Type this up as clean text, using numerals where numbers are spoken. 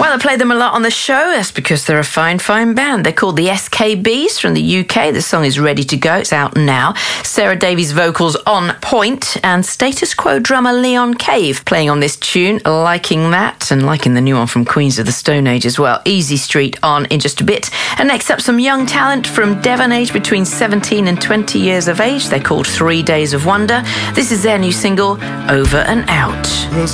Well, I play them a lot on the show. That's because they're a fine, fine band. They're called the SKBs from the UK. The song is ready to go. It's out now. Sarah Davies' vocals on point, and Status Quo drummer Leon Cave playing on this tune. Liking that, and liking the new one from Queens of the Stone Age as well. Easy Street on in just a bit. And next up, some young talent from Devon, aged between 17 and 20 years of age. They're called 3 Days of Wonder. This is their new single, Over and Out.